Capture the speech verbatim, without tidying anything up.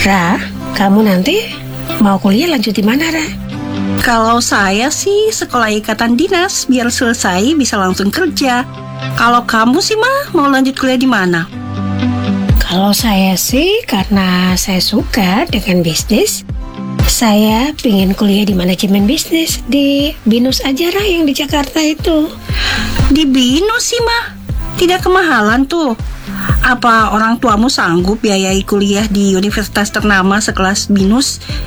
Ra, kamu nanti mau kuliah lanjut di mana, Ra? Kalau saya sih sekolah ikatan dinas, biar selesai bisa langsung kerja. Kalau kamu sih mah mau lanjut kuliah di mana? Kalau saya sih karena saya suka dengan bisnis, saya pengen kuliah di manajemen bisnis di BINUS aja, Ra, yang di Jakarta itu. Di BINUS sih mah, tidak kemahalan tuh. Apa orang tuamu sanggup biayai kuliah di universitas ternama sekelas BINUS?